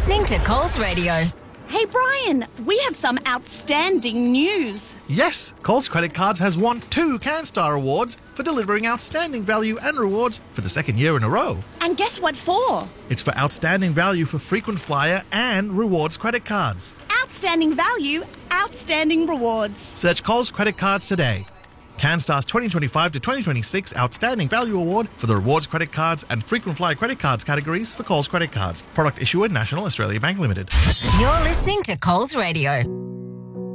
listening to Coles Radio. Hey Brian, we have some outstanding news. Yes, Coles Credit Cards has won 2 CanStar Awards for delivering outstanding value and rewards for the second year in a row. And guess what for? It's for outstanding value for frequent flyer and rewards credit cards. Outstanding value, outstanding rewards. Search Coles Credit Cards today. CanStar's 2025 to 2026 Outstanding Value Award for the rewards credit cards and frequent flyer credit cards categories for Coles Credit Cards. Product issuer National Australia Bank Limited. You're listening to Coles Radio.